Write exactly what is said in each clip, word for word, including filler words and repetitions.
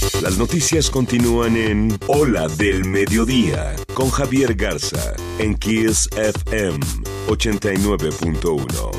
Las noticias continúan en Ola del Mediodía con Javier Garza en Kiss F M ochenta y nueve punto uno.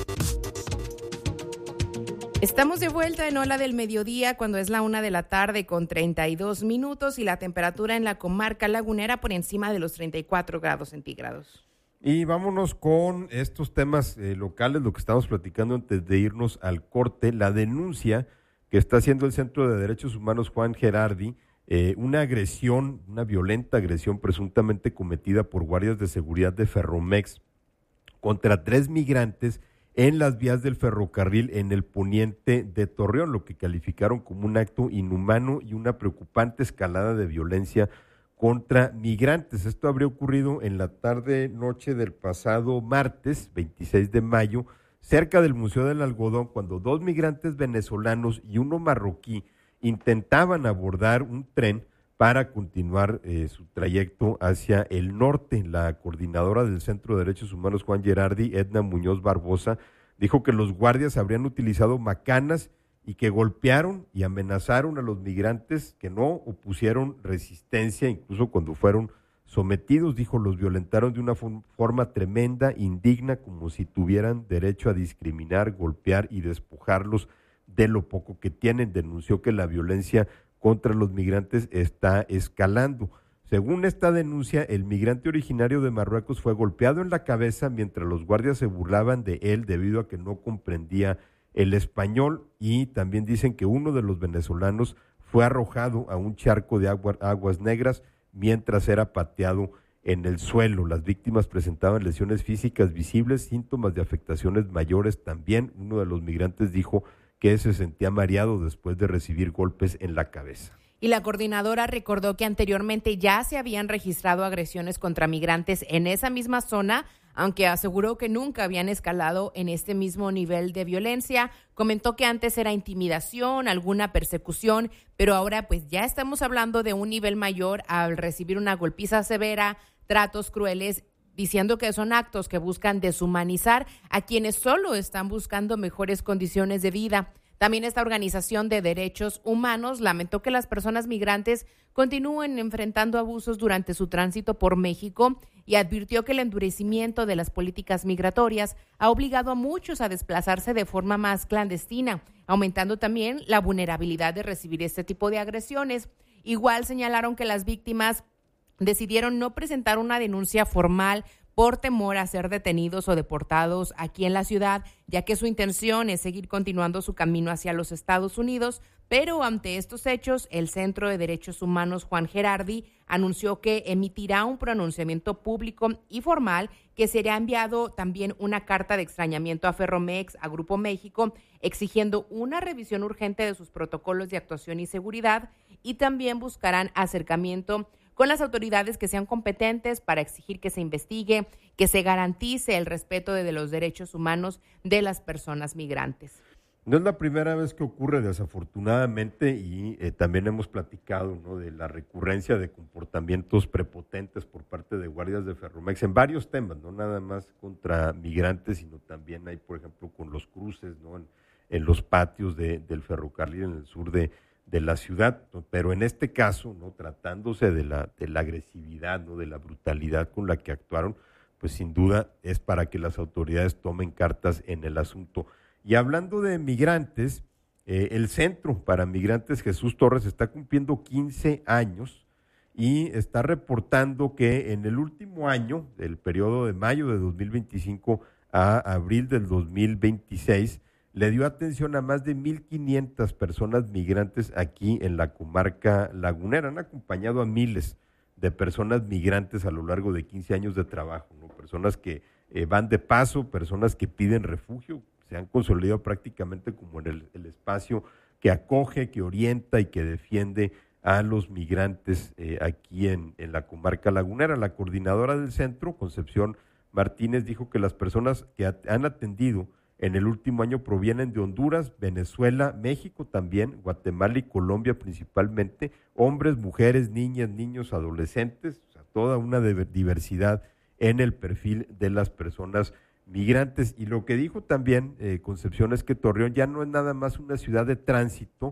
Estamos de vuelta en Ola del Mediodía cuando es la una de la tarde con treinta y dos minutos y la temperatura en la comarca lagunera por encima de los treinta y cuatro grados centígrados. Y vámonos con estos temas eh, locales, lo que estamos platicando antes de irnos al corte, la denuncia que está haciendo el Centro de Derechos Humanos Juan Gerardi, eh, una agresión, una violenta agresión presuntamente cometida por guardias de seguridad de Ferromex contra tres migrantes en las vías del ferrocarril en el poniente de Torreón, lo que calificaron como un acto inhumano y una preocupante escalada de violencia contra migrantes. Esto habría ocurrido en la tarde-noche del pasado martes, veintiséis de mayo, cerca del Museo del Algodón, cuando dos migrantes venezolanos y uno marroquí intentaban abordar un tren para continuar eh, su trayecto hacia el norte. La coordinadora del Centro de Derechos Humanos Juan Gerardi, Edna Muñoz Barbosa, dijo que los guardias habrían utilizado macanas y que golpearon y amenazaron a los migrantes que no opusieron resistencia, incluso cuando fueron sometidos. Dijo, los violentaron de una forma tremenda, indigna, como si tuvieran derecho a discriminar, golpear y despojarlos de lo poco que tienen. Denunció que la violencia contra los migrantes está escalando. Según esta denuncia, el migrante originario de Marruecos fue golpeado en la cabeza mientras los guardias se burlaban de él debido a que no comprendía el español, y también dicen que uno de los venezolanos fue arrojado a un charco de agua, aguas negras mientras era pateado en el suelo. Las víctimas presentaban lesiones físicas visibles, síntomas de afectaciones mayores. También uno de los migrantes dijo que se sentía mareado después de recibir golpes en la cabeza. Y la coordinadora recordó que anteriormente ya se habían registrado agresiones contra migrantes en esa misma zona, aunque aseguró que nunca habían escalado en este mismo nivel de violencia. Comentó que antes era intimidación, alguna persecución, pero ahora pues ya estamos hablando de un nivel mayor al recibir una golpiza severa, tratos crueles, diciendo que son actos que buscan deshumanizar a quienes solo están buscando mejores condiciones de vida. También esta organización de derechos humanos lamentó que las personas migrantes continúen enfrentando abusos durante su tránsito por México y advirtió que el endurecimiento de las políticas migratorias ha obligado a muchos a desplazarse de forma más clandestina, aumentando también la vulnerabilidad de recibir este tipo de agresiones. Igual señalaron que las víctimas decidieron no presentar una denuncia formal por temor a ser detenidos o deportados aquí en la ciudad, ya que su intención es seguir continuando su camino hacia los Estados Unidos, pero ante estos hechos, el Centro de Derechos Humanos Juan Gerardi anunció que emitirá un pronunciamiento público y formal, que será enviado también una carta de extrañamiento a Ferromex, a Grupo México, exigiendo una revisión urgente de sus protocolos de actuación y seguridad, y también buscarán acercamiento con las autoridades que sean competentes para exigir que se investigue, que se garantice el respeto de los derechos humanos de las personas migrantes. No es la primera vez que ocurre, desafortunadamente, y eh, también hemos platicado, ¿no?, de la recurrencia de comportamientos prepotentes por parte de guardias de Ferromex en varios temas, no nada más contra migrantes, sino también hay, por ejemplo, con los cruces, ¿no?, en, en los patios de, del ferrocarril en el sur de de la ciudad, ¿no? Pero en este caso, no tratándose de la de la agresividad, no de la brutalidad con la que actuaron, pues sin duda es para que las autoridades tomen cartas en el asunto. Y hablando de migrantes, eh, el Centro para Migrantes Jesús Torres está cumpliendo quince años y está reportando que en el último año, del periodo de mayo de dos mil veinticinco a abril del dos mil veintiséis, le dio atención a más de mil quinientas personas migrantes aquí en la comarca lagunera. Han acompañado a miles de personas migrantes a lo largo de quince años de trabajo, ¿no? Personas que eh, van de paso, personas que piden refugio, se han consolidado prácticamente como en el, el espacio que acoge, que orienta y que defiende a los migrantes eh, aquí en, en la comarca lagunera. La coordinadora del centro, Concepción Martínez, dijo que las personas que at- han atendido en el último año provienen de Honduras, Venezuela, México también, Guatemala y Colombia principalmente, hombres, mujeres, niñas, niños, adolescentes, o sea, toda una diversidad en el perfil de las personas migrantes. Y lo que dijo también eh, Concepción es que Torreón ya no es nada más una ciudad de tránsito,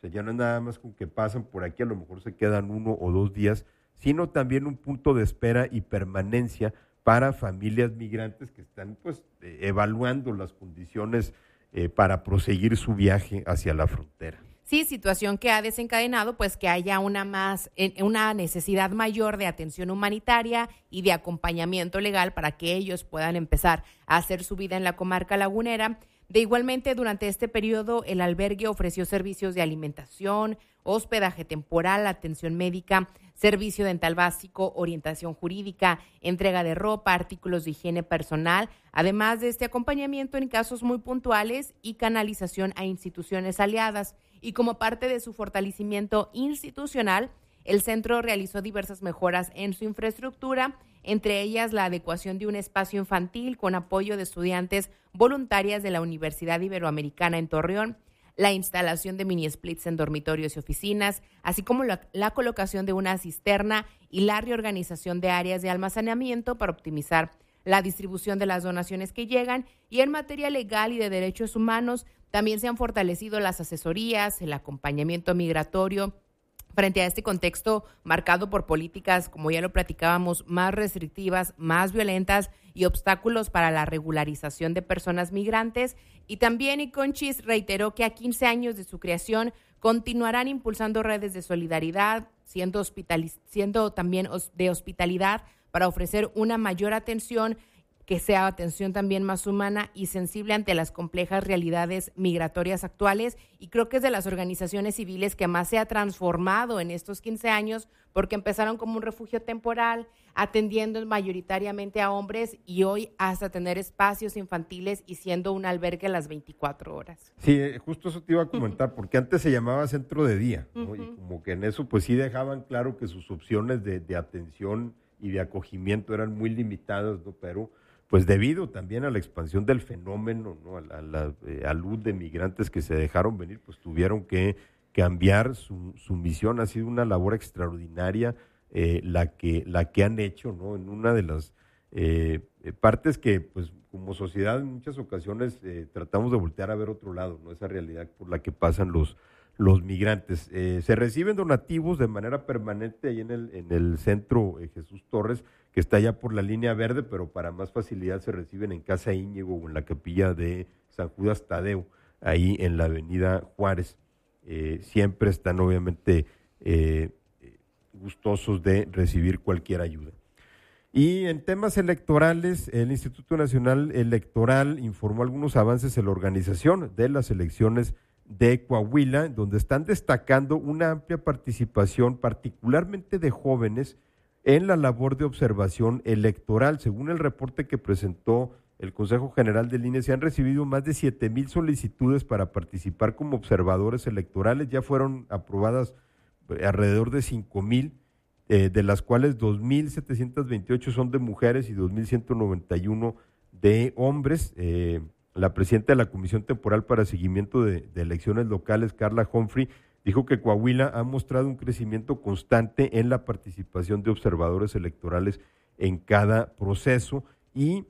sea, ya no es nada más con que pasan por aquí, a lo mejor se quedan uno o dos días, sino también un punto de espera y permanencia para familias migrantes que están pues eh, evaluando las condiciones eh, para proseguir su viaje hacia la frontera. Sí, situación que ha desencadenado pues que haya una más una necesidad mayor de atención humanitaria y de acompañamiento legal para que ellos puedan empezar a hacer su vida en la comarca lagunera. De igualmente, durante este periodo, el albergue ofreció servicios de alimentación, hospedaje temporal, atención médica, servicio dental básico, orientación jurídica, entrega de ropa, artículos de higiene personal, además de este acompañamiento en casos muy puntuales y canalización a instituciones aliadas. Y como parte de su fortalecimiento institucional, el centro realizó diversas mejoras en su infraestructura, entre ellas la adecuación de un espacio infantil con apoyo de estudiantes voluntarias de la Universidad Iberoamericana en Torreón, la instalación de mini splits en dormitorios y oficinas, así como la, la colocación de una cisterna y la reorganización de áreas de almacenamiento para optimizar la distribución de las donaciones que llegan. Y en materia legal y de derechos humanos, también se han fortalecido las asesorías, el acompañamiento migratorio, frente a este contexto marcado por políticas, como ya lo platicábamos, más restrictivas, más violentas y obstáculos para la regularización de personas migrantes. Y también Iconchis reiteró que a quince años de su creación continuarán impulsando redes de solidaridad, siendo, hospitaliz- siendo también de hospitalidad para ofrecer una mayor atención, que sea atención también más humana y sensible ante las complejas realidades migratorias actuales. Y creo que es de las organizaciones civiles que más se ha transformado en estos quince años, porque empezaron como un refugio temporal, atendiendo mayoritariamente a hombres, y hoy hasta tener espacios infantiles y siendo un albergue a las veinticuatro horas. Sí, justo eso te iba a comentar, porque antes se llamaba centro de día, ¿no? Uh-huh. Y como que en eso pues sí dejaban claro que sus opciones de, de atención y de acogimiento eran muy limitadas, ¿no? Pero pues debido también a la expansión del fenómeno, ¿no? a la, a la eh, alud de migrantes que se dejaron venir, pues tuvieron que cambiar su, su misión. Ha sido una labor extraordinaria eh, la que la que han hecho, ¿no? En una de las eh, partes que, pues, como sociedad en muchas ocasiones eh, tratamos de voltear a ver otro lado, ¿no? Esa realidad por la que pasan los los migrantes. Eh, se reciben donativos de manera permanente ahí en el, en el centro eh, Jesús Torres, que está allá por la línea verde, pero para más facilidad se reciben en Casa Íñigo o en la capilla de San Judas Tadeo, ahí en la avenida Juárez. Eh, siempre están obviamente eh, gustosos de recibir cualquier ayuda. Y en temas electorales, el Instituto Nacional Electoral informó algunos avances en la organización de las elecciones de Coahuila, donde están destacando una amplia participación, particularmente de jóvenes, en la labor de observación electoral. Según el reporte que presentó el Consejo General del I N E, se han recibido más de siete mil solicitudes para participar como observadores electorales. Ya fueron aprobadas alrededor de cinco mil, eh, de las cuales dos mil setecientos veintiocho son de mujeres y dos mil ciento noventa y uno de hombres. Eh, La presidenta de la Comisión Temporal para Seguimiento de, de Elecciones Locales, Carla Humphrey, dijo que Coahuila ha mostrado un crecimiento constante en la participación de observadores electorales en cada proceso, y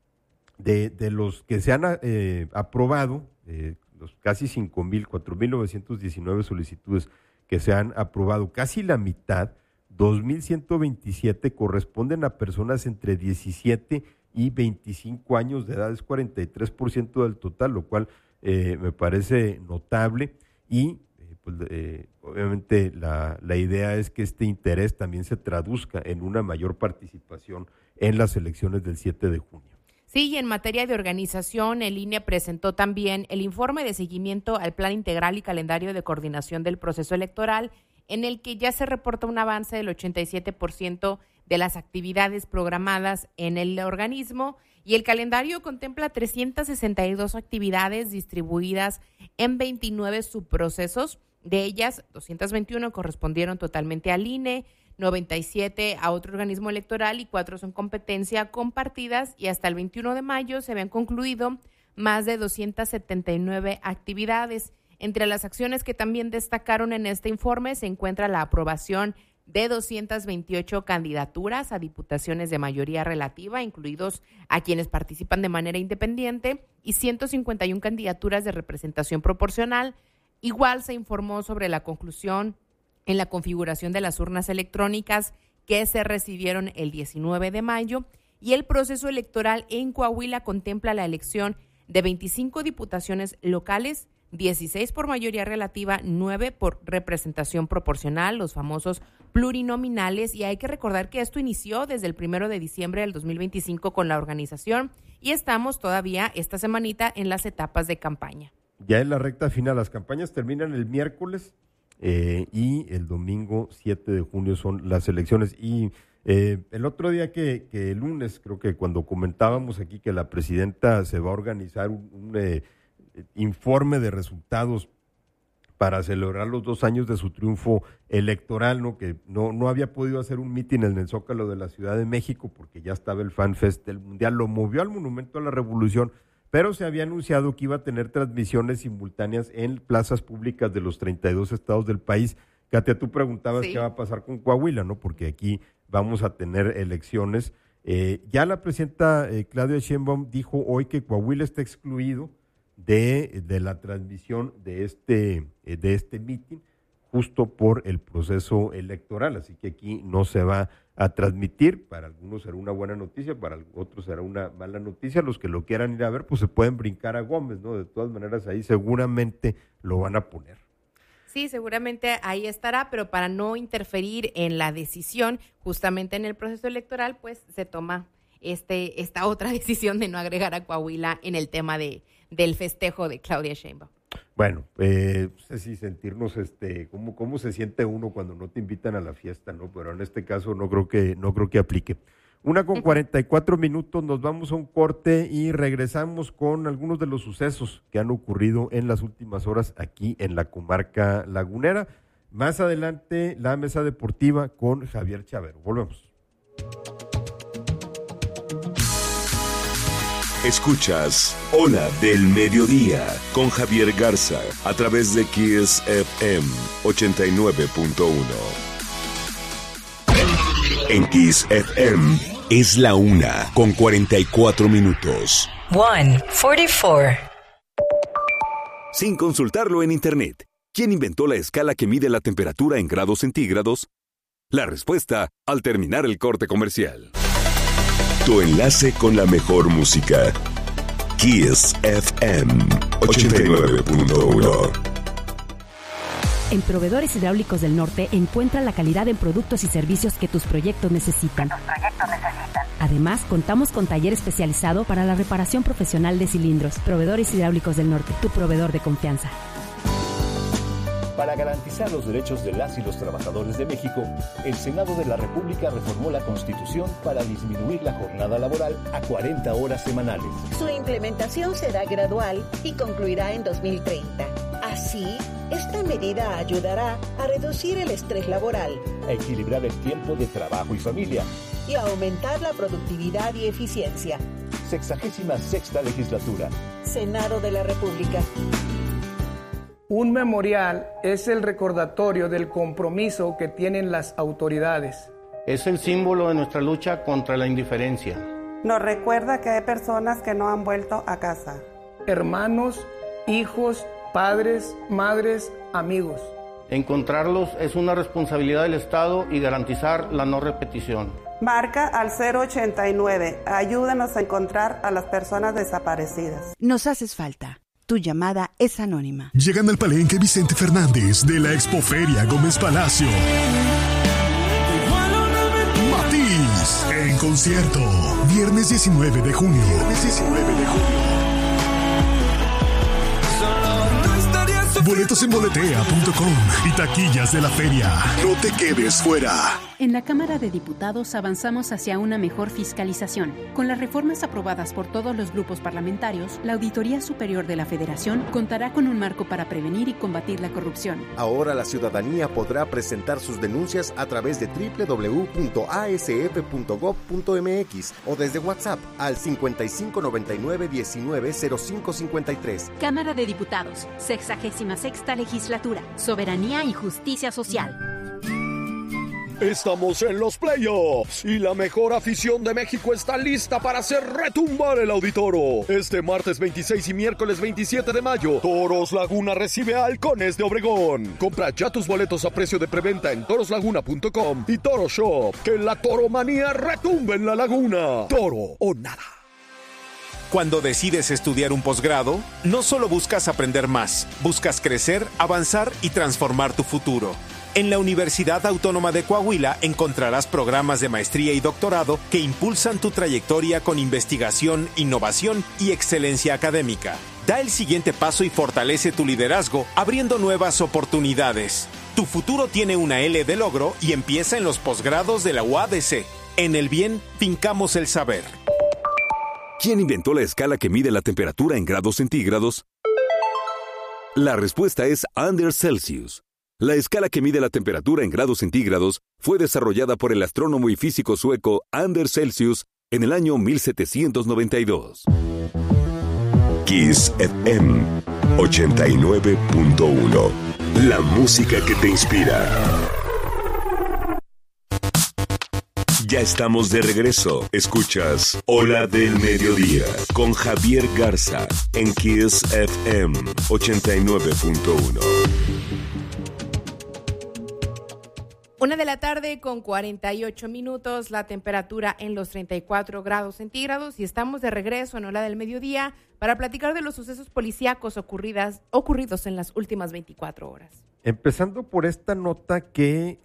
de, de los que se han eh, aprobado, eh, los casi cinco mil, cuatro mil novecientos diecinueve solicitudes que se han aprobado, casi la mitad, dos mil ciento veintisiete, corresponden a personas entre diecisiete y veinticinco años de edad. Es cuarenta y tres por ciento del total, lo cual eh, me parece notable. Y eh, pues, eh, obviamente la, la idea es que este interés también se traduzca en una mayor participación en las elecciones del siete de junio. Sí, y en materia de organización, el I N E presentó también el informe de seguimiento al Plan Integral y Calendario de Coordinación del Proceso Electoral, en el que ya se reporta un avance del ochenta y siete por ciento de las actividades programadas en el organismo, y el calendario contempla trescientas sesenta y dos actividades distribuidas en veintinueve subprocesos. De ellas, doscientas veintiuno correspondieron totalmente al I N E, noventa y siete a otro organismo electoral y cuatro son competencia compartidas, y hasta el veintiuno de mayo se habían concluido más de doscientas setenta y nueve actividades. Entre las acciones que también destacaron en este informe se encuentra la aprobación de doscientas veintiocho candidaturas a diputaciones de mayoría relativa, incluidos a quienes participan de manera independiente, y ciento cincuenta y una candidaturas de representación proporcional, Igual se informó sobre la conclusión en la configuración de las urnas electrónicas que se recibieron el diecinueve de mayo, y el proceso electoral en Coahuila contempla la elección de veinticinco diputaciones locales, dieciséis por mayoría relativa, nueve por representación proporcional, los famosos plurinominales, y hay que recordar que esto inició desde el primero de diciembre del dos mil veinticinco con la organización y estamos todavía esta semanita en las etapas de campaña. Ya en la recta final, las campañas terminan el miércoles eh, y el domingo siete de junio son las elecciones. Y eh, el otro día que, que el lunes, creo que cuando comentábamos aquí que la presidenta se va a organizar un, un eh, informe de resultados para celebrar los dos años de su triunfo electoral, ¿no? Que no, no había podido hacer un mitin en el Zócalo de la Ciudad de México porque ya estaba el Fan Fest del Mundial, lo movió al Monumento a la Revolución, pero se había anunciado que iba a tener transmisiones simultáneas en plazas públicas de los treinta y dos estados del país. Katia, tú preguntabas sí. qué va a pasar con Coahuila, ¿no? Porque aquí vamos a tener elecciones. Eh, ya la presidenta eh, Claudia Sheinbaum dijo hoy que Coahuila está excluido de, de la transmisión de este, eh, de este mitin, justo por el proceso electoral, así que aquí no se va a transmitir. Para algunos será una buena noticia, para otros será una mala noticia. Los que lo quieran ir a ver, pues se pueden brincar a Gómez, ¿no? De todas maneras, ahí seguramente lo van a poner. Sí, seguramente ahí estará, pero para no interferir en la decisión, justamente en el proceso electoral, pues se toma este esta otra decisión de no agregar a Coahuila en el tema de del festejo de Claudia Sheinbaum. Bueno, eh, no sé si sentirnos, este, cómo, cómo se siente uno cuando no te invitan a la fiesta, ¿no? Pero en este caso no creo que, no creo que aplique. Una con cuarenta y cuatro minutos, nos vamos a un corte y regresamos con algunos de los sucesos que han ocurrido en las últimas horas aquí en la comarca lagunera. Más adelante, la mesa deportiva con Javier Chavero. Volvemos. Escuchas Hora del Mediodía con Javier Garza a través de Kiss F M ochenta y nueve punto uno. En Kiss F M es la una con cuarenta y cuatro minutos. one forty-four. Sin consultarlo en internet, ¿quién inventó la escala que mide la temperatura en grados centígrados? La respuesta al terminar el corte comercial. Tu enlace con la mejor música. Kiss F M ochenta y nueve punto uno. En Proveedores Hidráulicos del Norte encuentra la calidad en productos y servicios que tus proyectos necesitan. Tus proyectos necesitan. Además, contamos con taller especializado para la reparación profesional de cilindros. Proveedores Hidráulicos del Norte, tu proveedor de confianza. Para garantizar los derechos de las y los trabajadores de México, el Senado de la República reformó la Constitución para disminuir la jornada laboral a cuarenta horas semanales. Su implementación será gradual y concluirá en dos mil treinta. Así, esta medida ayudará a reducir el estrés laboral, a equilibrar el tiempo de trabajo y familia y a aumentar la productividad y eficiencia. Sexagésima sexta legislatura. Senado de la República. Un memorial es el recordatorio del compromiso que tienen las autoridades. Es el símbolo de nuestra lucha contra la indiferencia. Nos recuerda que hay personas que no han vuelto a casa. Hermanos, hijos, padres, madres, amigos. Encontrarlos es una responsabilidad del Estado y garantizar la no repetición. Marca al cero ochenta y nueve. Ayúdanos a encontrar a las personas desaparecidas. Nos haces falta. Tu llamada es anónima. Llegan al Palenque Vicente Fernández de la Expoferia Gómez Palacio. Matiz en concierto. Viernes diecinueve de junio. Viernes diecinueve de junio. Boletos en boletea punto com y taquillas de la feria. No te quedes fuera. En la Cámara de Diputados avanzamos hacia una mejor fiscalización. Con las reformas aprobadas por todos los grupos parlamentarios, la Auditoría Superior de la Federación contará con un marco para prevenir y combatir la corrupción. Ahora la ciudadanía podrá presentar sus denuncias a través de doble u doble u doble u punto a s f punto gob punto m x o desde WhatsApp al cincuenta y cinco noventa y nueve diecinueve cero cinco cincuenta y tres. Cámara de Diputados, sexagésima sexta legislatura, soberanía y justicia social. Estamos en los playoffs y la mejor afición de México está lista para hacer retumbar el Auditoro. Este martes veintiséis y miércoles veintisiete de mayo, Toros Laguna recibe a Halcones de Obregón. Compra ya tus boletos a precio de preventa en toros laguna punto com y Toro Shop. Que la toromanía retumbe en la laguna. Toro o nada. Cuando decides estudiar un posgrado, no solo buscas aprender más, buscas crecer, avanzar y transformar tu futuro. En la Universidad Autónoma de Coahuila encontrarás programas de maestría y doctorado que impulsan tu trayectoria con investigación, innovación y excelencia académica. Da el siguiente paso y fortalece tu liderazgo abriendo nuevas oportunidades. Tu futuro tiene una L de logro y empieza en los posgrados de la U A D C. En el bien, fincamos el saber. ¿Quién inventó la escala que mide la temperatura en grados centígrados? La respuesta es Anders Celsius. La escala que mide la temperatura en grados centígrados fue desarrollada por el astrónomo y físico sueco Anders Celsius en el año mil setecientos noventa y dos. Kiss F M ochenta y nueve punto uno. La música que te inspira. Ya estamos de regreso. Escuchas Ola del Mediodía con Javier Garza en Kiss F M ochenta y nueve punto uno. Una de la tarde con cuarenta y ocho minutos, la temperatura en los treinta y cuatro grados centígrados y estamos de regreso en Ola del Mediodía para platicar de los sucesos policíacos ocurridas, ocurridos en las últimas veinticuatro horas. Empezando por esta nota que,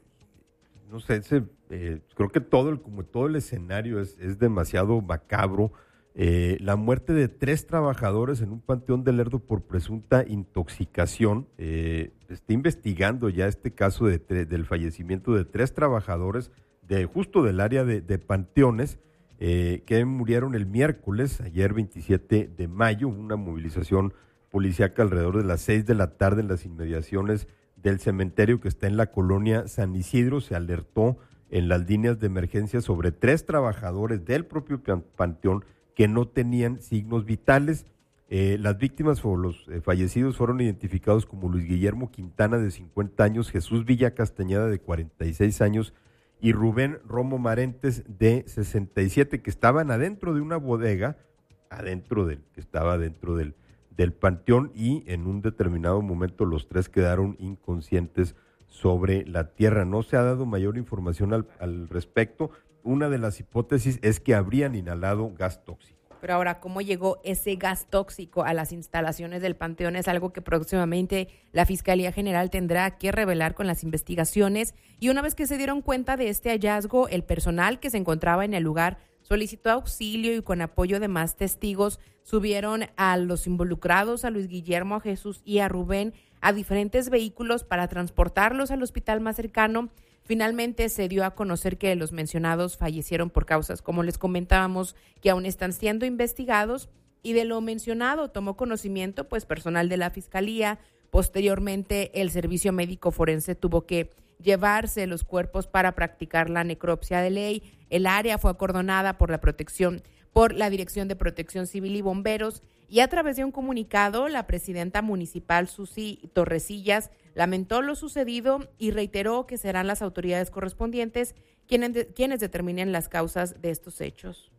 no sé, se, eh, creo que todo el, como todo el escenario es, es demasiado macabro. Eh, la muerte de tres trabajadores en un panteón de Lerdo por presunta intoxicación. Eh, está investigando ya este caso de, de, del fallecimiento de tres trabajadores de justo del área de, de panteones eh, que murieron el miércoles, ayer veintisiete de mayo, una movilización policíaca alrededor de las seis de la tarde en las inmediaciones del cementerio que está en la colonia San Isidro. Se alertó en las líneas de emergencia sobre tres trabajadores del propio panteón que no tenían signos vitales. Eh, las víctimas o los eh, fallecidos fueron identificados como Luis Guillermo Quintana, de cincuenta años, Jesús Villa Castañeda, de cuarenta y seis años, y Rubén Romo Marentes, de sesenta y siete, que estaban adentro de una bodega, adentro del, que estaba dentro del, del panteón, y en un determinado momento los tres quedaron inconscientes sobre la tierra. No se ha dado mayor información al, al respecto. Una de las hipótesis es que habrían inhalado gas tóxico. Pero ahora, ¿cómo llegó ese gas tóxico a las instalaciones del panteón? Es algo que próximamente la Fiscalía General tendrá que revelar con las investigaciones. Y una vez que se dieron cuenta de este hallazgo, el personal que se encontraba en el lugar solicitó auxilio y con apoyo de más testigos subieron a los involucrados, a Luis Guillermo, a Jesús y a Rubén, a diferentes vehículos para transportarlos al hospital más cercano. Finalmente se dio a conocer que los mencionados fallecieron por causas, como les comentábamos, que aún están siendo investigados, y de lo mencionado tomó conocimiento pues personal de la Fiscalía. Posteriormente el Servicio Médico Forense tuvo que llevarse los cuerpos para practicar la necropsia de ley. El área fue acordonada por la protección, por la Dirección de Protección Civil y Bomberos, y a través de un comunicado, la presidenta municipal Susi Torresillas lamentó lo sucedido y reiteró que serán las autoridades correspondientes quienes, de, quienes determinen las causas de estos hechos.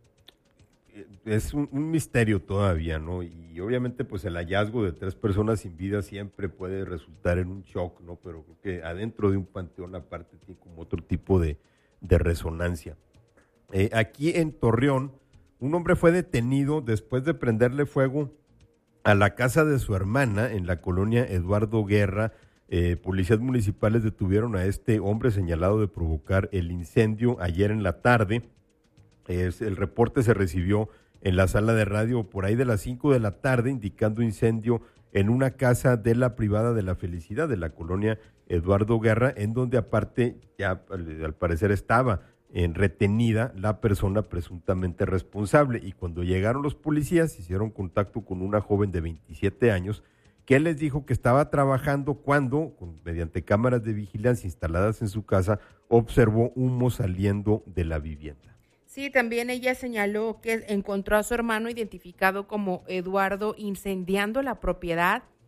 Es un, un misterio todavía, ¿no? Y obviamente pues el hallazgo de tres personas sin vida siempre puede resultar en un shock, ¿no? Pero creo que adentro de un panteón aparte tiene como otro tipo de, de resonancia. Eh, aquí en Torreón, un hombre fue detenido después de prenderle fuego a la casa de su hermana en la colonia Eduardo Guerra. Eh, policías municipales detuvieron a este hombre señalado de provocar el incendio ayer en la tarde. Eh, el reporte se recibió en la sala de radio por ahí de las cinco de la tarde, indicando incendio en una casa de la privada de La Felicidad, de la colonia Eduardo Guerra, en donde aparte ya al, al parecer estaba en retenida la persona presuntamente responsable. Y cuando llegaron los policías, hicieron contacto con una joven de veintisiete años, que les dijo que estaba trabajando cuando, con, mediante cámaras de vigilancia instaladas en su casa, observó humo saliendo de la vivienda. Sí, también ella señaló que encontró a su hermano identificado como Eduardo incendiando la propiedad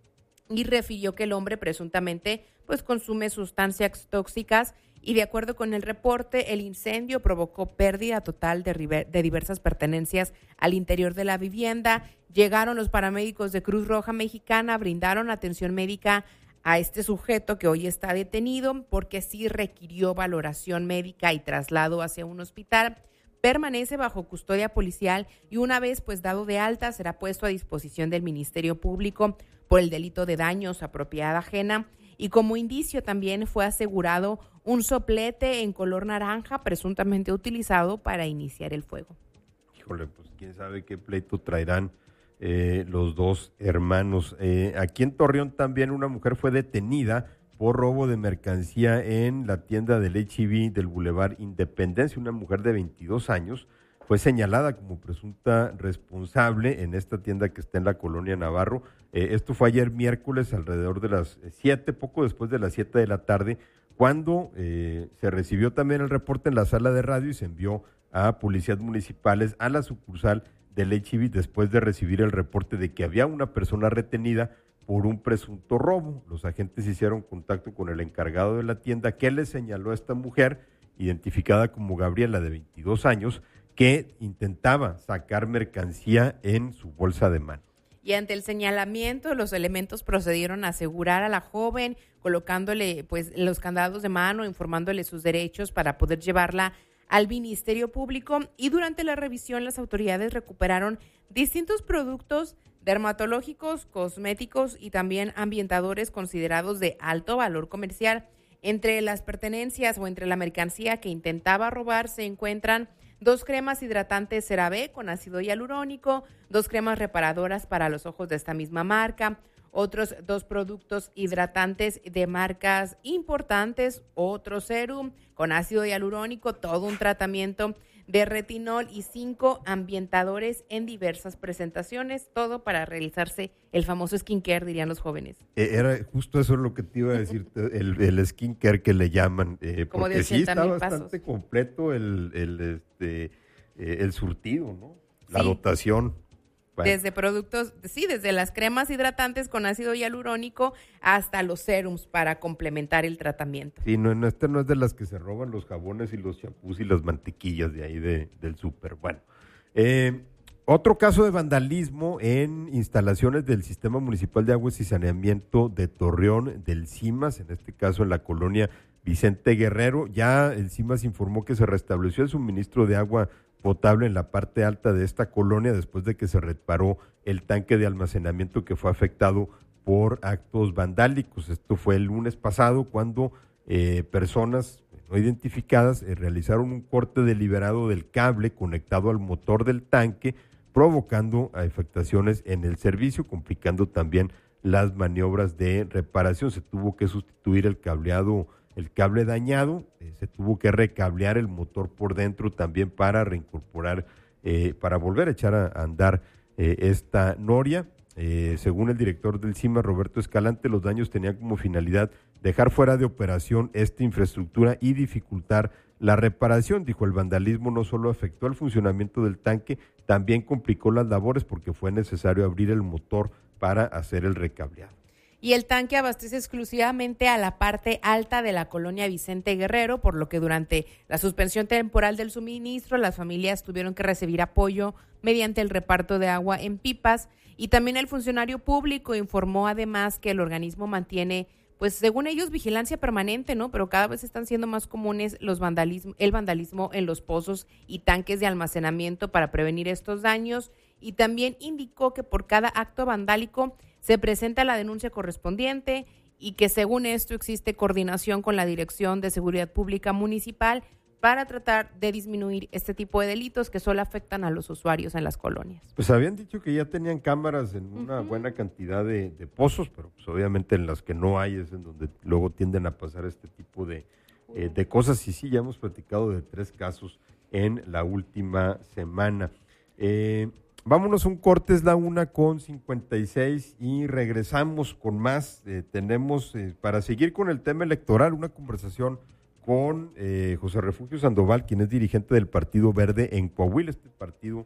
y refirió que el hombre presuntamente pues consume sustancias tóxicas y de acuerdo con el reporte, el incendio provocó pérdida total de, river, de diversas pertenencias al interior de la vivienda. Llegaron los paramédicos de Cruz Roja Mexicana, brindaron atención médica a este sujeto que hoy está detenido porque sí requirió valoración médica y traslado hacia un hospital. Permanece bajo custodia policial y una vez pues dado de alta será puesto a disposición del Ministerio Público por el delito de daños a propiedad ajena. Y como indicio también fue asegurado un soplete en color naranja presuntamente utilizado para iniciar el fuego. Híjole, pues quién sabe qué pleito traerán eh, los dos hermanos. Eh, aquí en Torreón también una mujer fue detenida por robo de mercancía en la tienda del H E B del Boulevard Independencia. Una mujer de veintidós años fue señalada como presunta responsable en esta tienda que está en la colonia Navarro. Eh, esto fue ayer miércoles alrededor de las siete, poco después de las siete de la tarde, cuando eh, se recibió también el reporte en la sala de radio y se envió a policías municipales a la sucursal del H E B después de recibir el reporte de que había una persona retenida por un presunto robo. Los agentes hicieron contacto con el encargado de la tienda que le señaló a esta mujer, identificada como Gabriela de veintidós años, que intentaba sacar mercancía en su bolsa de mano. Y ante el señalamiento, los elementos procedieron a asegurar a la joven, colocándole pues los candados de mano, informándole sus derechos para poder llevarla al Ministerio Público. Y durante la revisión, las autoridades recuperaron distintos productos dermatológicos, cosméticos y también ambientadores considerados de alto valor comercial. Entre las pertenencias o entre la mercancía que intentaba robar se encuentran dos cremas hidratantes CeraVe con ácido hialurónico, dos cremas reparadoras para los ojos de esta misma marca, otros dos productos hidratantes de marcas importantes, otro serum con ácido hialurónico, todo un tratamiento de retinol y cinco ambientadores en diversas presentaciones, todo para realizarse el famoso skincare, dirían los jóvenes. Eh, era justo eso lo que te iba a decir, el, el skincare que le llaman, eh, Como porque de sí está pasos. bastante completo el, el, este, eh, el surtido, ¿no? La Sí. dotación. Bueno. Desde productos, sí, desde las cremas hidratantes con ácido hialurónico hasta los serums para complementar el tratamiento. Sí, no, no, este no es de las que se roban los jabones y los champús y las mantequillas de ahí de, del súper. Bueno, eh, otro caso de vandalismo en instalaciones del Sistema Municipal de Aguas y Saneamiento de Torreón, del CIMAS, en este caso en la colonia Vicente Guerrero. Ya el CIMAS informó que se restableció el suministro de agua potable en la parte alta de esta colonia después de que se reparó el tanque de almacenamiento que fue afectado por actos vandálicos. Esto fue el lunes pasado cuando eh, personas no identificadas eh, realizaron un corte deliberado del cable conectado al motor del tanque, provocando afectaciones en el servicio, complicando también las maniobras de reparación. Se tuvo que sustituir el cableado el cable dañado, eh, se tuvo que recablear el motor por dentro también para reincorporar, eh, para volver a echar a, a andar eh, esta noria. Eh, según el director del CIMAS, Roberto Escalante, los daños tenían como finalidad dejar fuera de operación esta infraestructura y dificultar la reparación. Dijo, el vandalismo no solo afectó al funcionamiento del tanque, también complicó las labores porque fue necesario abrir el motor para hacer el recableado. Y el tanque abastece exclusivamente a la parte alta de la colonia Vicente Guerrero, por lo que durante la suspensión temporal del suministro, las familias tuvieron que recibir apoyo mediante el reparto de agua en pipas. Y también el funcionario público informó además que el organismo mantiene, pues según ellos, vigilancia permanente, ¿no? Pero cada vez están siendo más comunes los vandalismo, el vandalismo en los pozos y tanques de almacenamiento para prevenir estos daños. Y también indicó que por cada acto vandálico se presenta la denuncia correspondiente y que según esto existe coordinación con la Dirección de Seguridad Pública Municipal para tratar de disminuir este tipo de delitos que solo afectan a los usuarios en las colonias. Pues habían dicho que ya tenían cámaras en una uh-huh. buena cantidad de, de pozos, pero pues obviamente en las que no hay es en donde luego tienden a pasar este tipo de, eh, de cosas. Y sí, ya hemos platicado de tres casos en la última semana. Eh, Vámonos a un corte, es la una con cincuenta y seis y regresamos con más. Eh, tenemos, eh, para seguir con el tema electoral, una conversación con eh, José Refugio Sandoval, quien es dirigente del Partido Verde en Coahuila, este partido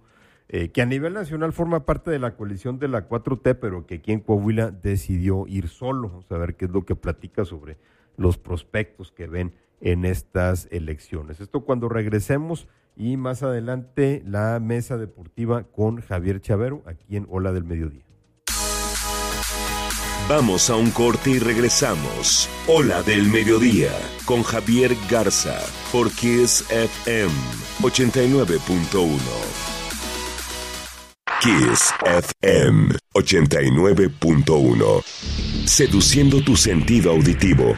eh, que a nivel nacional forma parte de la coalición de la cuatro T, pero que aquí en Coahuila decidió ir solo. Vamos a ver qué es lo que platica sobre los prospectos que ven en estas elecciones. Esto cuando regresemos, y más adelante la mesa deportiva con Javier Chavero, aquí en Ola del Mediodía. Vamos a un corte y regresamos. Ola del Mediodía con Javier Garza por Kiss F M ochenta y nueve punto uno. Kiss F M ochenta y nueve punto uno. Seduciendo tu sentido auditivo.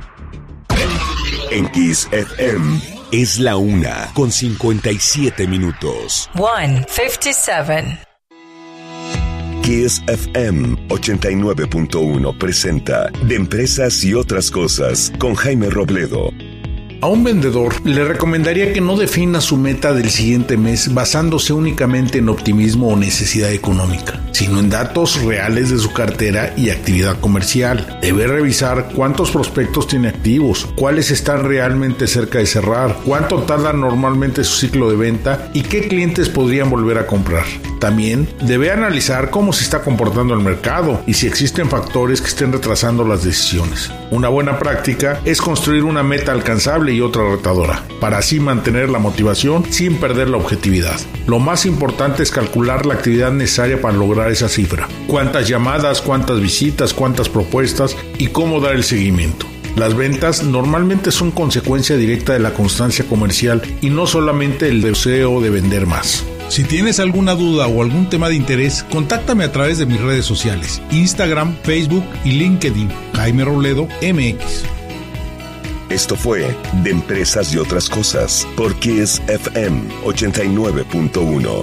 En Kiss F M es la una con cincuenta y siete minutos. one fifty-seven. Kiss F M ochenta y nueve punto uno presenta De Empresas y Otras Cosas con Jaime Robledo. A un vendedor le recomendaría que no defina su meta del siguiente mes basándose únicamente en optimismo o necesidad económica, sino en datos reales de su cartera y actividad comercial. Debe revisar cuántos prospectos tiene activos, cuáles están realmente cerca de cerrar, cuánto tarda normalmente su ciclo de venta y qué clientes podrían volver a comprar. También debe analizar cómo se está comportando el mercado y si existen factores que estén retrasando las decisiones. Una buena práctica es construir una meta alcanzable y otra retadora, para así mantener la motivación sin perder la objetividad. Lo más importante es calcular la actividad necesaria para lograr esa cifra. Cuántas llamadas, cuántas visitas, cuántas propuestas y cómo dar el seguimiento. Las ventas normalmente son consecuencia directa de la constancia comercial y no solamente el deseo de vender más. Si tienes alguna duda o algún tema de interés, contáctame a través de mis redes sociales, Instagram, Facebook y LinkedIn, Jaime Robledo M X. Esto fue De Empresas y Otras Cosas por Kiss F M ochenta y nueve punto uno.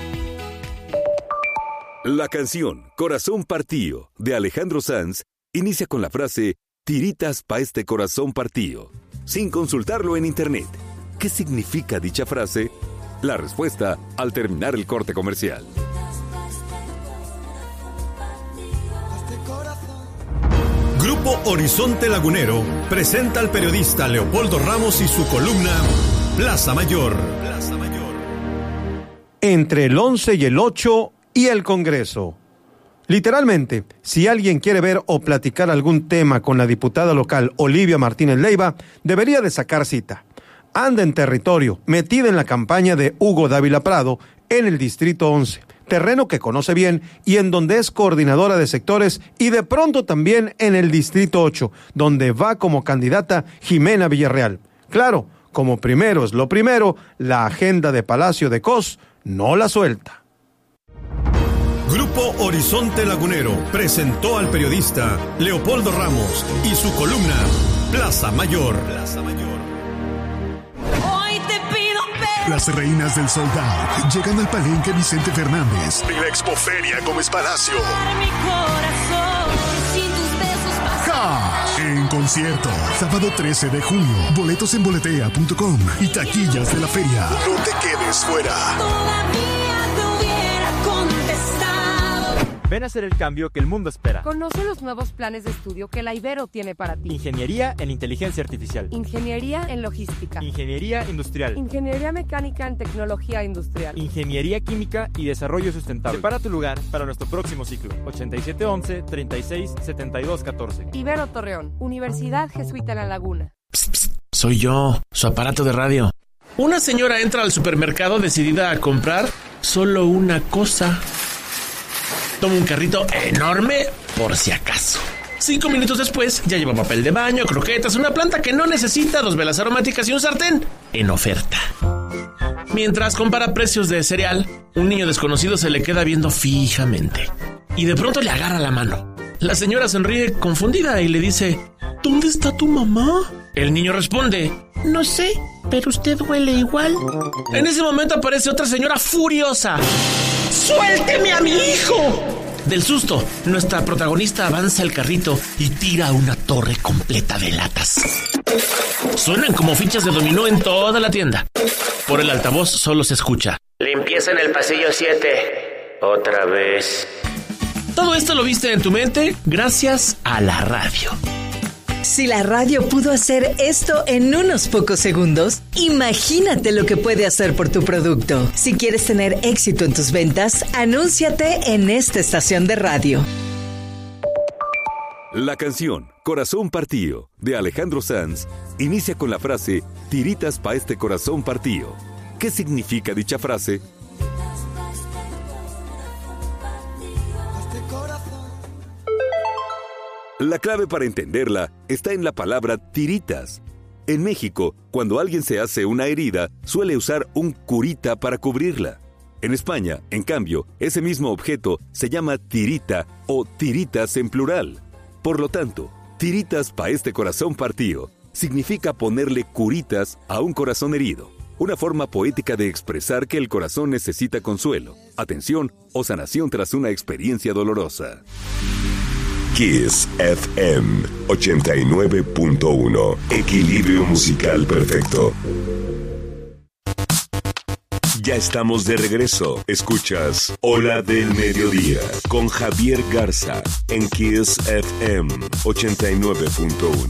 La canción Corazón Partío de Alejandro Sanz inicia con la frase "Tiritas pa' este corazón partío", sin consultarlo en internet. ¿Qué significa dicha frase? La respuesta al terminar el corte comercial. Grupo Horizonte Lagunero presenta al periodista Leopoldo Ramos y su columna Plaza Mayor. Plaza Mayor. Entre el once y el ocho y el Congreso. Literalmente, si alguien quiere ver o platicar algún tema con la diputada local Olivia Martínez Leiva, debería de sacar cita. Anda en territorio, metida en la campaña de Hugo Dávila Prado en el Distrito once, terreno que conoce bien y en donde es coordinadora de sectores, y de pronto también en el Distrito ocho, donde va como candidata Jimena Villarreal. Claro, como primero es lo primero, la agenda de Palacio de Cos no la suelta. Grupo Horizonte Lagunero presentó al periodista Leopoldo Ramos y su columna Plaza Mayor. Plaza Mayor. Hoy te pido perdón. Las reinas del sold out llegan al Palenque Vicente Fernández y la Expoferia Gómez Palacio. Mi corazón, sin tus besos Cash en concierto, sábado trece de junio. Boletos en boletea punto com y taquillas de la feria. No te quedes fuera. Todavía te hubiera contestado. Ven a hacer el cambio que el mundo espera. Conoce los nuevos planes de estudio que la Ibero tiene para ti. Ingeniería en Inteligencia Artificial. Ingeniería en Logística. Ingeniería Industrial. Ingeniería Mecánica en Tecnología Industrial. Ingeniería Química y Desarrollo Sustentable. Separa tu lugar para nuestro próximo ciclo. ochenta y siete once, treinta y seis, setenta y dos catorce. Ibero Torreón. Universidad Jesuita en La Laguna. Psst, psst, soy yo, su aparato de radio. Una señora entra al supermercado decidida a comprar solo una cosa. Toma un carrito enorme por si acaso. Cinco minutos después ya lleva papel de baño, croquetas, una planta que no necesita, dos velas aromáticas y un sartén en oferta. Mientras compara precios de cereal, un niño desconocido se le queda viendo fijamente y de pronto le agarra la mano. La señora sonríe confundida y le dice: ¿Dónde está tu mamá? El niño responde: No sé, pero usted huele igual. En ese momento aparece otra señora furiosa. ¡Suélteme a mi hijo! Del susto, nuestra protagonista avanza el carrito y tira una torre completa de latas. Suenan como fichas de dominó en toda la tienda. Por el altavoz solo se escucha: limpieza en el pasillo siete. Otra vez. Todo esto lo viste en tu mente gracias a la radio. Si la radio pudo hacer esto en unos pocos segundos, imagínate lo que puede hacer por tu producto. Si quieres tener éxito en tus ventas, anúnciate en esta estación de radio. La canción Corazón Partido de Alejandro Sanz inicia con la frase "Tiritas pa' este corazón partido". ¿Qué significa dicha frase? La clave para entenderla está en la palabra tiritas. En México, cuando alguien se hace una herida, suele usar un curita para cubrirla. En España, en cambio, ese mismo objeto se llama tirita o tiritas en plural. Por lo tanto, tiritas pa' este corazón partido significa ponerle curitas a un corazón herido. Una forma poética de expresar que el corazón necesita consuelo, atención o sanación tras una experiencia dolorosa. Kiss F M ochenta y nueve punto uno. Equilibrio musical perfecto. Ya estamos de regreso. Escuchas Ola del Mediodía con Javier Garza en Kiss F M ochenta y nueve punto uno.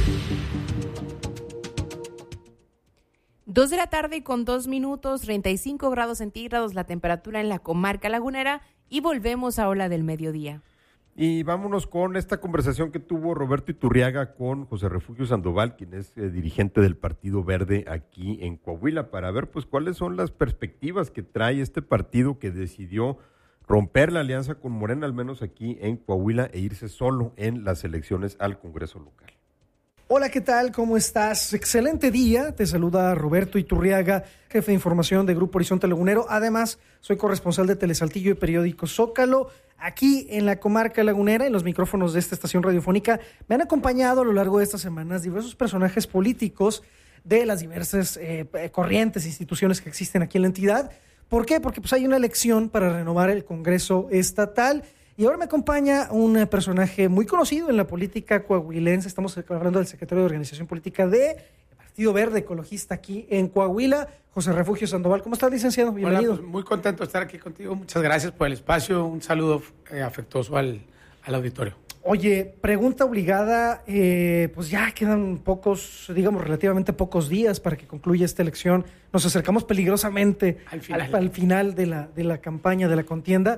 Dos de la tarde con dos minutos, treinta y cinco grados centígrados la temperatura en la comarca lagunera y volvemos a Ola del Mediodía. Y vámonos con esta conversación que tuvo Roberto Iturriaga con José Refugio Sandoval, quien es eh, dirigente del Partido Verde aquí en Coahuila, para ver pues cuáles son las perspectivas que trae este partido que decidió romper la alianza con Morena, al menos aquí en Coahuila, e irse solo en las elecciones al Congreso local. Hola, ¿qué tal? ¿Cómo estás? Excelente día. Te saluda Roberto Iturriaga, jefe de información de Grupo Horizonte Lagunero. Además, soy corresponsal de Telesaltillo y periódico Zócalo. Aquí en la comarca lagunera, en los micrófonos de esta estación radiofónica, me han acompañado a lo largo de estas semanas diversos personajes políticos de las diversas eh, corrientes e instituciones que existen aquí en la entidad. ¿Por qué? Porque pues hay una elección para renovar el Congreso estatal. Y ahora me acompaña un personaje muy conocido en la política coahuilense. Estamos hablando del secretario de Organización Política de Partido Verde Ecologista aquí en Coahuila, José Refugio Sandoval. ¿Cómo estás, licenciado? Bienvenido. Hola, pues muy contento de estar aquí contigo. Muchas gracias por el espacio. Un saludo eh, afectuoso al, al auditorio. Oye, pregunta obligada, eh, pues ya quedan pocos, digamos, relativamente pocos días para que concluya esta elección. Nos acercamos peligrosamente al final, al, al final de, la, de la campaña, de la contienda.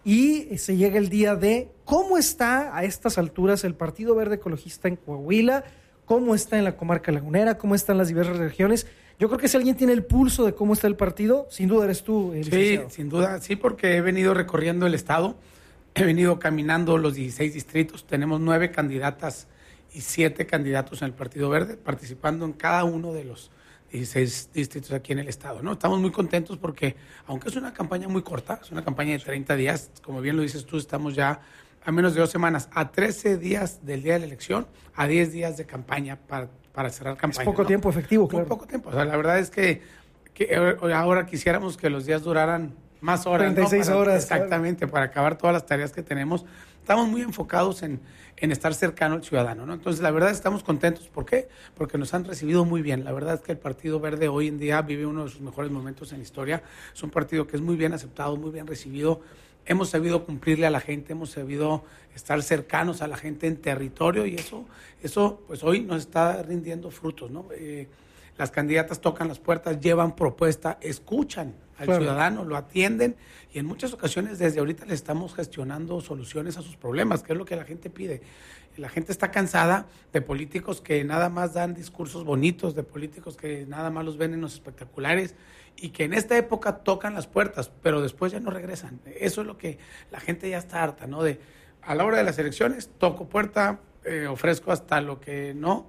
Y se llega el día de cómo está a estas alturas el Partido Verde Ecologista en Coahuila, cómo está en la comarca lagunera, cómo están las diversas regiones. Yo creo que si alguien tiene el pulso de cómo está el partido, sin duda eres tú, eh, Sí, sin duda, sí, porque he venido recorriendo el estado, he venido caminando los dieciséis distritos, tenemos nueve candidatas y siete candidatos en el Partido Verde, participando en cada uno de los dieciséis distritos aquí en el estado, ¿no? Estamos muy contentos porque, aunque es una campaña muy corta, es una campaña de treinta días, como bien lo dices tú, estamos ya a menos de dos semanas, a trece días del día de la elección, a diez días de campaña para, para cerrar campaña. Es poco, ¿no? Tiempo efectivo, claro. Muy poco tiempo, o sea, la verdad es que, que ahora quisiéramos que los días duraran más horas, treinta y seis ¿no? Para, horas. Exactamente, claro. Para acabar todas las tareas que tenemos. Estamos muy enfocados en, en estar cercano al ciudadano, ¿no? Entonces, la verdad, estamos contentos. ¿Por qué? Porque nos han recibido muy bien. La verdad es que el Partido Verde hoy en día vive uno de sus mejores momentos en la historia. Es un partido que es muy bien aceptado, muy bien recibido. Hemos sabido cumplirle a la gente, hemos sabido estar cercanos a la gente en territorio y eso, eso pues hoy nos está rindiendo frutos, ¿no? Eh, las candidatas tocan las puertas, llevan propuesta, escuchan al claro. ciudadano, lo atienden y en muchas ocasiones desde ahorita le estamos gestionando soluciones a sus problemas, que es lo que la gente pide. La gente está cansada de políticos que nada más dan discursos bonitos, de políticos que nada más los ven en los espectaculares y que en esta época tocan las puertas, pero después ya no regresan. Eso es lo que la gente ya está harta, ¿no? De a la hora de las elecciones, toco puerta, eh, ofrezco hasta lo que no,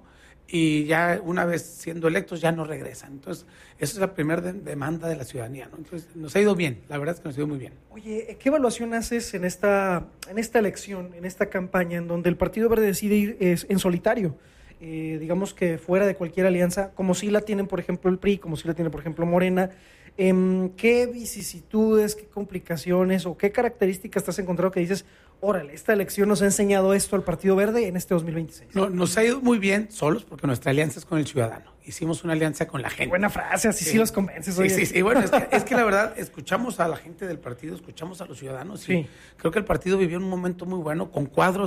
y ya una vez siendo electos ya no regresan. Entonces, esa es la primera de- demanda de la ciudadanía, ¿no? Entonces, nos ha ido bien, la verdad es que nos ha ido muy bien. Oye, ¿qué evaluación haces en esta, en esta elección, en esta campaña, en donde el Partido Verde decide ir es, en solitario? Eh, digamos que fuera de cualquier alianza, como si la tienen, por ejemplo, el P R I, como si la tiene, por ejemplo, Morena. Eh, ¿Qué vicisitudes, qué complicaciones o qué características te has encontrado que dices, órale, esta elección nos ha enseñado esto al Partido Verde en este dos mil veintiséis? No, nos ha ido muy bien solos porque nuestra alianza es con el ciudadano. Hicimos una alianza con la gente. Buena frase, así sí, sí los convences. Sí, oye. sí, sí. Bueno, es que, es que la verdad, escuchamos a la gente del partido, escuchamos a los ciudadanos. Y Sí. creo que el partido vivió un momento muy bueno con cuadros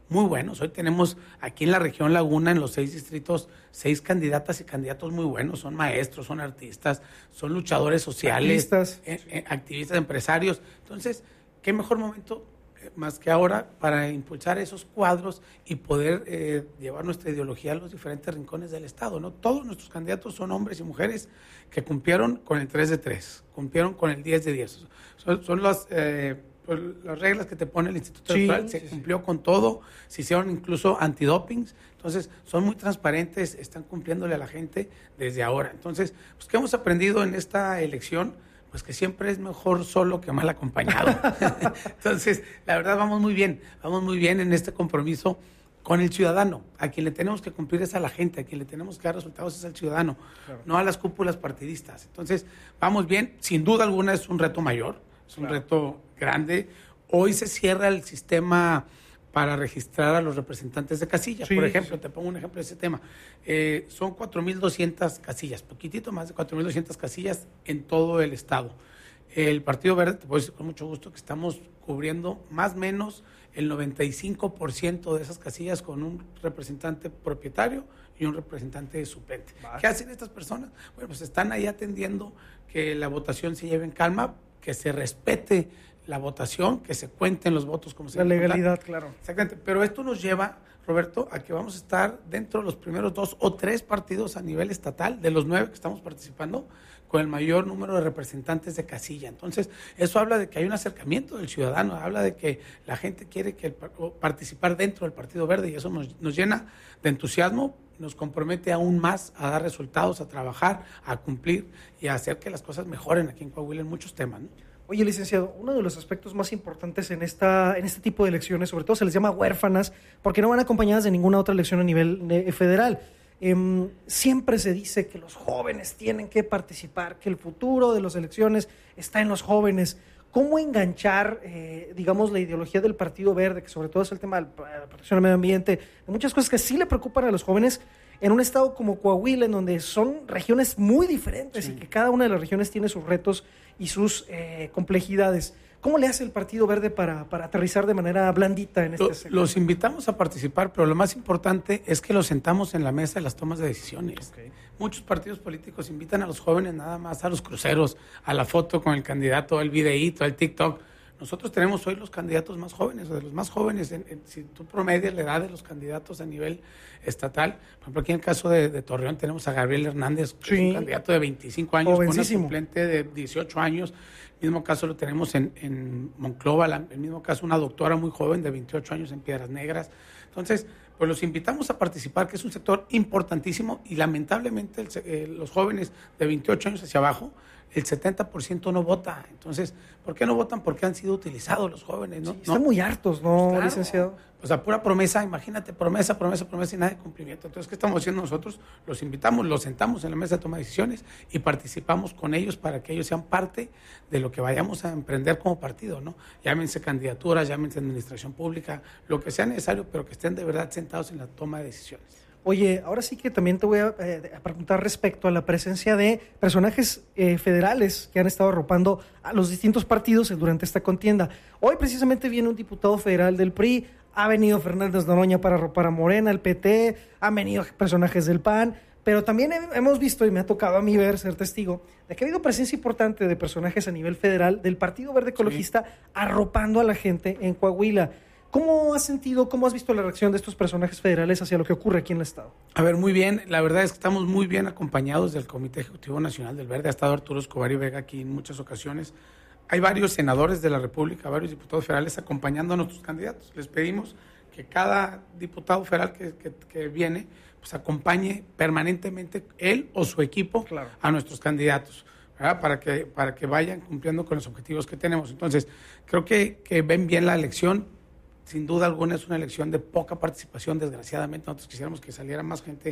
muy buenos. Hoy tenemos aquí en la región Laguna, en los seis distritos, seis candidatas y candidatos muy buenos. Son maestros, son artistas, son luchadores sociales, activistas, eh, eh, activistas empresarios. Entonces, ¿qué mejor momento eh, más que ahora para impulsar esos cuadros y poder eh, llevar nuestra ideología a los diferentes rincones del Estado, ¿no? Todos nuestros candidatos son hombres y mujeres que cumplieron con el tres de tres, cumplieron con el diez de diez. Son, son las... Eh, Pues las reglas que te pone el Instituto Sí, Electoral, sí, se cumplió con todo, se hicieron incluso antidopings, entonces son muy transparentes, están cumpliéndole a la gente desde ahora. Entonces, pues, ¿qué hemos aprendido en esta elección? Pues que siempre es mejor solo que mal acompañado. Entonces, la verdad, vamos muy bien, vamos muy bien en este compromiso con el ciudadano. A quien le tenemos que cumplir es a la gente, a quien le tenemos que dar resultados es al ciudadano, claro, no a las cúpulas partidistas. Entonces, vamos bien, sin duda alguna es un reto mayor, es un claro. reto grande. Hoy se cierra el sistema para registrar a los representantes de casillas. Sí, por ejemplo, sí. te pongo un ejemplo de ese tema. Eh, son cuatro mil doscientas casillas, poquitito más de cuatro mil doscientas casillas en todo el estado. El Partido Verde, te puedo decir con mucho gusto que estamos cubriendo más o menos el noventa y cinco por ciento de esas casillas con un representante propietario y un representante suplente. Vale. ¿Qué hacen estas personas? Bueno, pues están ahí atendiendo que la votación se lleve en calma, que se respete la votación, que se cuenten los votos como se la legalidad, claro. Exactamente, pero esto nos lleva, Roberto, a que vamos a estar dentro de los primeros dos o tres partidos a nivel estatal, de los nueve que estamos participando, con el mayor número de representantes de casilla. Entonces, eso habla de que hay un acercamiento del ciudadano, habla de que la gente quiere que el, participar dentro del Partido Verde, y eso nos, nos llena de entusiasmo, nos compromete aún más a dar resultados, a trabajar, a cumplir y a hacer que las cosas mejoren aquí en Coahuila en muchos temas, ¿no? Oye, licenciado, uno de los aspectos más importantes en esta en este tipo de elecciones, sobre todo se les llama huérfanas, porque no van acompañadas de ninguna otra elección a nivel eh, federal. Eh, siempre se dice que los jóvenes tienen que participar, que el futuro de las elecciones está en los jóvenes. ¿Cómo enganchar, eh, digamos, la ideología del Partido Verde, que sobre todo es el tema de la protección del medio ambiente, de muchas cosas que sí le preocupan a los jóvenes, en un estado como Coahuila, en donde son regiones muy diferentes sí. y que cada una de las regiones tiene sus retos y sus eh, complejidades? ¿Cómo le hace el Partido Verde para, para aterrizar de manera blandita en este Lo, sector? Los invitamos a participar, pero lo más importante es que los sentamos en la mesa de las tomas de decisiones. Okay. Muchos partidos políticos invitan a los jóvenes nada más a los cruceros, a la foto con el candidato, al videíto, al TikTok. Nosotros tenemos hoy los candidatos más jóvenes, o de los más jóvenes, en, en, si tú promedias la edad de los candidatos a nivel estatal, por ejemplo, aquí en el caso de, de Torreón tenemos a Gabriel Hernández, que sí. es un candidato de veinticinco años, con una suplente de dieciocho años. El mismo caso lo tenemos en, en Monclova, la, el mismo caso una doctora muy joven de veintiocho años en Piedras Negras. Entonces, pues los invitamos a participar, que es un sector importantísimo, y lamentablemente el, eh, los jóvenes de veintiocho años hacia abajo, el setenta por ciento no vota. Entonces, ¿por qué no votan? Porque han sido utilizados los jóvenes, ¿no? Sí, están ¿no? muy hartos, ¿no, pues claro, licenciado? Pues a pura promesa, imagínate, promesa, promesa, promesa y nada de cumplimiento. Entonces, ¿qué estamos haciendo nosotros? Los invitamos, los sentamos en la mesa de toma de decisiones y participamos con ellos para que ellos sean parte de lo que vayamos a emprender como partido, ¿no? Llámense candidaturas, llámense administración pública, lo que sea necesario, pero que estén de verdad sentados en la toma de decisiones. Oye, ahora sí que también te voy a, eh, a preguntar respecto a la presencia de personajes eh, federales que han estado arropando a los distintos partidos durante esta contienda. Hoy precisamente viene un diputado federal del P R I, ha venido Fernández Noroña para arropar a Morena, el P T, han venido personajes del P A N, pero también hemos visto, y me ha tocado a mí ver, ser testigo, de que ha habido presencia importante de personajes a nivel federal del Partido Verde Ecologista sí. arropando a la gente en Coahuila. ¿Cómo has sentido, cómo has visto la reacción de estos personajes federales hacia lo que ocurre aquí en el Estado? A ver, muy bien. La verdad es que estamos muy bien acompañados del Comité Ejecutivo Nacional del Verde. Ha estado Arturo Escobar y Vega aquí en muchas ocasiones. Hay varios senadores de la República, varios diputados federales acompañando a nuestros candidatos. Les pedimos que cada diputado federal que, que, que viene pues acompañe permanentemente él o su equipo claro. a nuestros candidatos, ¿verdad? Para que, para que vayan cumpliendo con los objetivos que tenemos. Entonces, creo que, que ven bien la elección. Sin duda alguna es una elección de poca participación, desgraciadamente. Nosotros quisiéramos que saliera más gente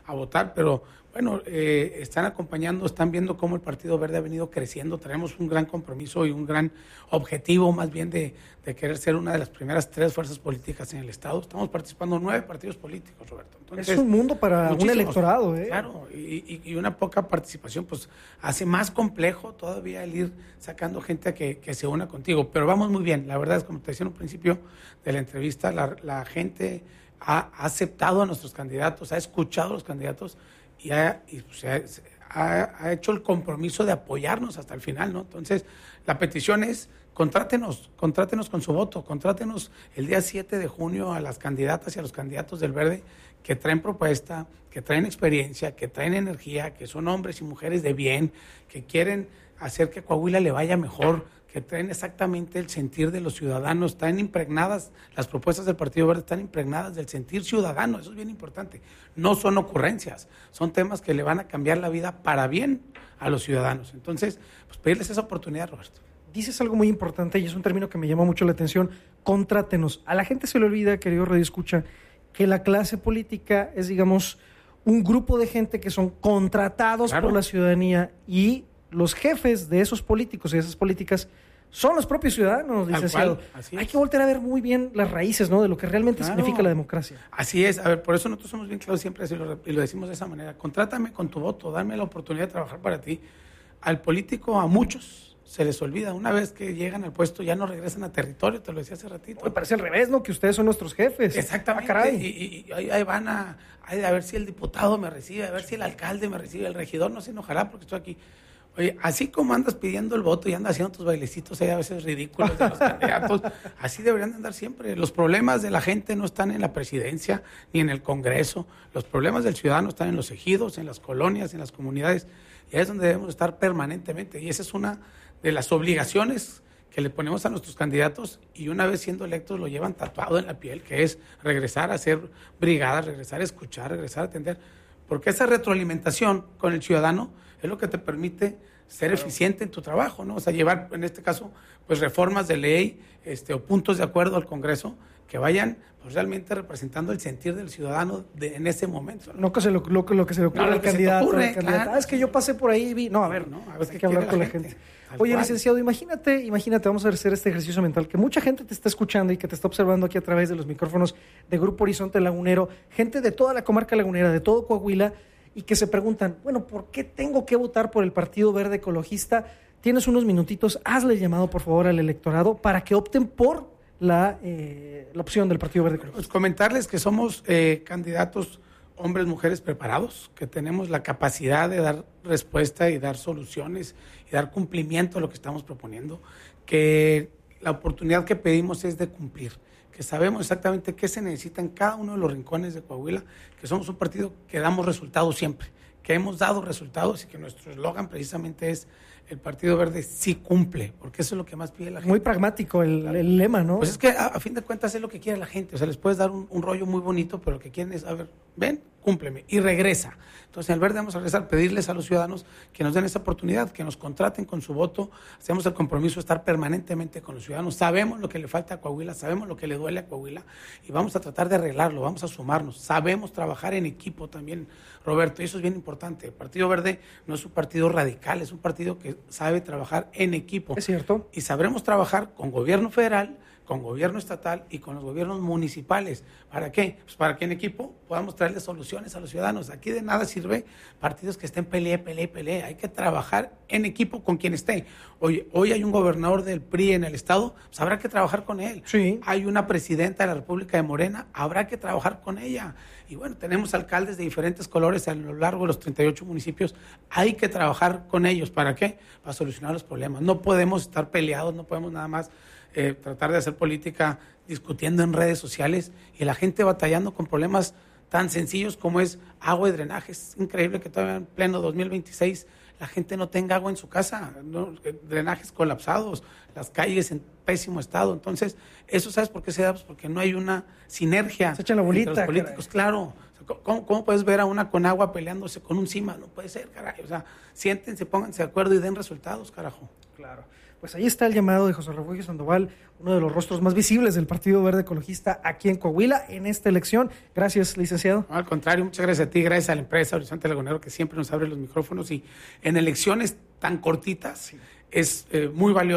a votar, pero bueno, eh, están acompañando, están viendo cómo el Partido Verde ha venido creciendo. Tenemos un gran compromiso y un gran objetivo más bien de, de querer ser una de las primeras tres fuerzas políticas en el Estado. Estamos participando en nueve partidos políticos, Roberto. Entonces, es un mundo para un electorado, ¿eh? Claro, y, y, y una poca participación pues hace más complejo todavía el ir sacando gente a que, que se una contigo. Pero vamos muy bien, la verdad es como te decía en un principio de la entrevista, la, la gente ha, ha aceptado a nuestros candidatos, ha escuchado a los candidatos y, ha, y pues, ha, ha hecho el compromiso de apoyarnos hasta el final, ¿no? Entonces, la petición es, contrátenos, contrátenos con su voto, contrátenos el día siete de junio a las candidatas y a los candidatos del Verde que traen propuesta, que traen experiencia, que traen energía, que son hombres y mujeres de bien, que quieren hacer que Coahuila le vaya mejor, que traen exactamente el sentir de los ciudadanos, están impregnadas, las propuestas del Partido Verde están impregnadas del sentir ciudadano, eso es bien importante. No son ocurrencias, son temas que le van a cambiar la vida para bien a los ciudadanos. Entonces, pues pedirles esa oportunidad, Roberto. Dices algo muy importante y es un término que me llama mucho la atención, contrátenos. A la gente se le olvida, querido Radio Escucha, que la clase política es, digamos, un grupo de gente que son contratados claro. por la ciudadanía y los jefes de esos políticos y de esas políticas son los propios ciudadanos, licenciado. Hay que volver a ver muy bien las raíces, ¿no?, de lo que realmente claro. significa la democracia. Así es. A ver, por eso nosotros somos bien claros siempre así lo, y lo decimos de esa manera. Contrátame con tu voto, dame la oportunidad de trabajar para ti. Al político, a muchos se les olvida. Una vez que llegan al puesto ya no regresan a territorio, te lo decía hace ratito. Me parece al revés, ¿no?, que ustedes son nuestros jefes. Exactamente. Ah, y, y, y ahí, ahí van a, ahí a ver si el diputado me recibe, a ver si el alcalde me recibe, el regidor no se enojará porque estoy aquí. Oye, así como andas pidiendo el voto y andas haciendo tus bailecitos ahí a veces ridículos de los candidatos, así deberían de andar siempre. Los problemas de la gente no están en la presidencia ni en el Congreso. Los problemas del ciudadano están en los ejidos, en las colonias, en las comunidades. Y ahí es donde debemos estar permanentemente. Y esa es una de las obligaciones que le ponemos a nuestros candidatos y una vez siendo electos lo llevan tatuado en la piel, que es regresar a hacer brigadas, regresar a escuchar, regresar a atender. Porque esa retroalimentación con el ciudadano es lo que te permite ser claro. eficiente en tu trabajo, ¿no? O sea, llevar, en este caso, pues reformas de ley este, o puntos de acuerdo al Congreso que vayan pues, realmente representando el sentir del ciudadano de, en ese momento. No, no que se lo, lo, lo que se le ocurre no, al candidato. Ocurre, claro. Ah, es que yo pasé por ahí y vi... No, a ver, no, a ver hay que hablar con la gente. gente. Oye, cual. licenciado, imagínate, imagínate, vamos a hacer este ejercicio mental, que mucha gente te está escuchando y que te está observando aquí a través de los micrófonos de Grupo Horizonte Lagunero, gente de toda la comarca lagunera, de todo Coahuila, y que se preguntan, bueno, ¿por qué tengo que votar por el Partido Verde Ecologista? Tienes unos minutitos, hazle llamado por favor al electorado para que opten por la, eh, la opción del Partido Verde Ecologista. Pues comentarles que somos eh, candidatos hombres, mujeres preparados, que tenemos la capacidad de dar respuesta y dar soluciones y dar cumplimiento a lo que estamos proponiendo, que la oportunidad que pedimos es de cumplir, que sabemos exactamente qué se necesita en cada uno de los rincones de Coahuila, que somos un partido que damos resultados siempre, que hemos dado resultados y que nuestro eslogan precisamente es el Partido Verde sí cumple, porque eso es lo que más pide la gente. Muy pragmático el, el lema, ¿no? Pues es que a, a fin de cuentas es lo que quiere la gente, o sea, les puedes dar un, un rollo muy bonito, pero lo que quieren es, a ver, ven, cúmpleme, y regresa. Entonces, en el Verde vamos a regresar, pedirles a los ciudadanos que nos den esa oportunidad, que nos contraten con su voto, hacemos el compromiso de estar permanentemente con los ciudadanos, sabemos lo que le falta a Coahuila, sabemos lo que le duele a Coahuila, y vamos a tratar de arreglarlo, vamos a sumarnos, sabemos trabajar en equipo también, Roberto, y eso es bien importante. El Partido Verde no es un partido radical, es un partido que sabe trabajar en equipo. Es cierto. Y sabremos trabajar con gobierno federal, con gobierno estatal y con los gobiernos municipales. ¿Para qué? Pues para que en equipo podamos traerle soluciones a los ciudadanos. Aquí de nada sirve partidos que estén pelee, pelee, pelee. Hay que trabajar en equipo con quien esté. Hoy, hoy hay un gobernador del P R I en el estado, pues habrá que trabajar con él. Sí. Hay una presidenta de la República de Morena, habrá que trabajar con ella. Y bueno, tenemos alcaldes de diferentes colores a lo largo de los treinta y ocho municipios. Hay que trabajar con ellos. ¿Para qué? Para solucionar los problemas. No podemos estar peleados, no podemos nada más Eh, tratar de hacer política discutiendo en redes sociales y la gente batallando con problemas tan sencillos como es agua y drenaje. Es increíble que todavía en pleno dos mil veintiséis la gente no tenga agua en su casa, ¿no? Drenajes colapsados, las calles en pésimo estado. Entonces, ¿eso sabes por qué se da? Pues porque no hay una sinergia se echan la bolita, entre los políticos. Caray. Claro. ¿Cómo, ¿Cómo puedes ver a una con agua peleándose con un cima? No puede ser, caray. O sea, siéntense, pónganse de acuerdo y den resultados, carajo. Claro. pues ahí está el llamado de José Refugio Sandoval, uno de los rostros más visibles del Partido Verde Ecologista aquí en Coahuila en esta elección. Gracias, licenciado. No, al contrario, muchas gracias a ti, gracias a la empresa Horizonte Lagunero que siempre nos abre los micrófonos y en elecciones tan cortitas sí. es eh, muy valioso